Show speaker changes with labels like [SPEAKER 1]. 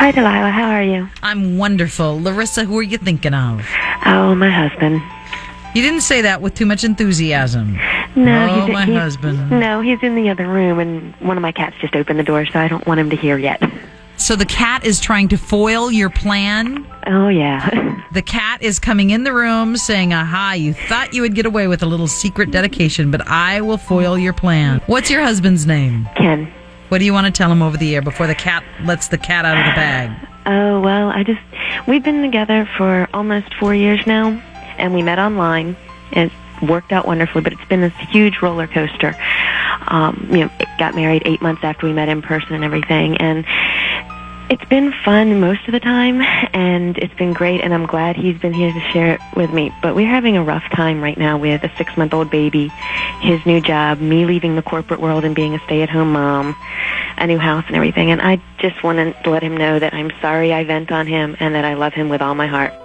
[SPEAKER 1] Hi, Delilah. How are you?
[SPEAKER 2] I'm wonderful. Larissa, who are you thinking of?
[SPEAKER 1] Oh, my husband.
[SPEAKER 2] You didn't say that with too much enthusiasm.
[SPEAKER 1] No,
[SPEAKER 2] my husband.
[SPEAKER 1] No, he's in the other room, and one of my cats just opened the door, so I don't want him to hear yet.
[SPEAKER 2] So the cat is trying to foil your plan?
[SPEAKER 1] Oh, yeah.
[SPEAKER 2] The cat is coming in the room saying, aha, you thought you would get away with a little secret dedication, but I will foil your plan. What's your husband's name?
[SPEAKER 1] Ken.
[SPEAKER 2] What do you want to tell him over the air before the cat lets the cat out of the bag?
[SPEAKER 1] Oh, well, we've been together for almost 4 years now, and we met online. It worked out wonderfully, but it's been this huge roller coaster. Got married 8 months after we met in person and everything, and it's been fun most of the time, and it's been great, and I'm glad he's been here to share it with me. But we're having a rough time right now with a 6-month-old baby, his new job, me leaving the corporate world and being a stay-at-home mom, a new house and everything. And I just want to let him know that I'm sorry I vent on him and that I love him with all my heart.